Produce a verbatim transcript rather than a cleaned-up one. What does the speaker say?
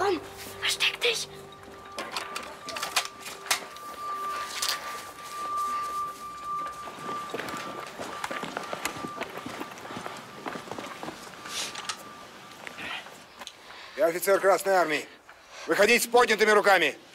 Komm, versteck dich. Я офицер Красной Армии. Выходить с поднятыми руками.